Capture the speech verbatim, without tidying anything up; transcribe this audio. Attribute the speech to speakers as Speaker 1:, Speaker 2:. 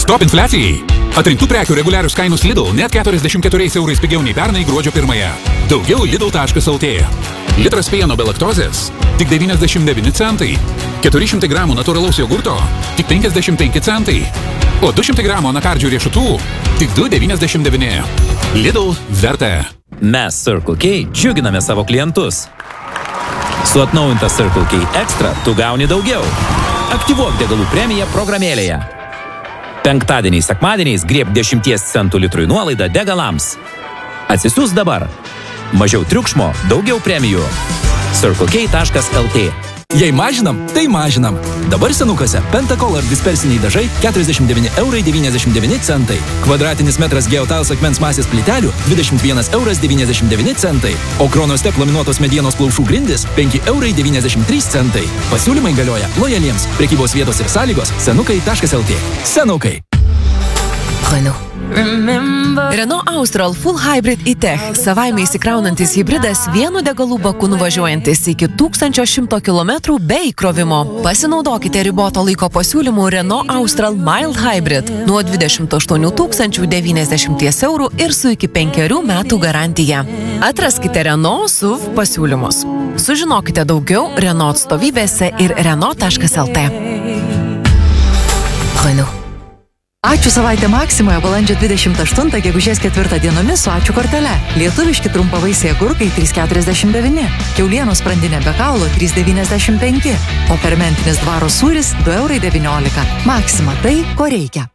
Speaker 1: Stop infliacijai. Atrinktų prekių reguliarius kainos Lidl net keturiasdešimt keturiais eurais pigiau nei pernai gruodžio pirmąją. Daugiau lidl taškas lt. Litras pieno be laktozės tik devyniasdešimt devyni centai. keturi šimtai gramų natūralaus jogurto tik penkiasdešimt penki centai. O du šimtai gramų anakardžių riešutų tik du devyniasdešimt devyni. Lidl verta.
Speaker 2: Mes Circle K džiuginame savo klientus. Su atnaujinta Circle K Extra tu gauni daugiau. Aktyvuok degalų premiją programėlėje. Penktadieniais, sekmadieniais grieb dešimties centų litrui nuolaidą degalams. Atsisiųs dabar. Mažiau triukšmo, daugiau premijų. circle k taškas lt.
Speaker 3: Jei mažinam, tai mažinam. Dabar senukose Pentacolor dispersiniai dažai keturiasdešimt devyni eurai devyniasdešimt devyni centai. Kvadratinis metras Geotals akmens masės plytelių dvidešimt vienas euras devyniasdešimt devyni centai. O Chronostep laminuotos medienos plaušų grindis penki eurai devyniasdešimt trys centai. Pasiūlymai galioja lojaliems. Prekybos vietos ir sąlygos senukai taškas lt. Senukai.
Speaker 4: Renault. Renault Austral Full Hybrid e-Tech, savaime įsikraunantis hybridas vienu degalų baku nuvažiuojantis iki tūkstančio šimto kilometrų be įkrovimo. Pasinaudokite riboto laiko pasiūlymų Renault Austral Mild Hybrid nuo dvidešimt aštuonių tūkstančių devyniasdešimties eurų ir su iki penkerių metų garantija. Atraskite Renault S U V pasiūlymus. Sužinokite daugiau Renault atstovybėse ir Renault taškas lt. Renault.
Speaker 5: Ačiū savaitę Maksimoje balandžio dvidešimt aštuntą gegužės ketvirtą dienomis su ačiū kortele. Lietuviški trumpavaisiai agurkai trys keturiasdešimt devyni, kiaulienos sprandinė be kaulo trys devyniasdešimt penki, o fermentinis dvaro sūris du eurai devyniolika. Maksima tai, ko reikia.